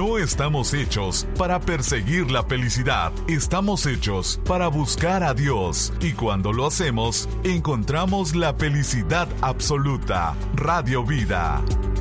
No estamos hechos para perseguir la felicidad, estamos hechos para buscar a Dios, y cuando lo hacemos, encontramos la felicidad absoluta. Radio Vida.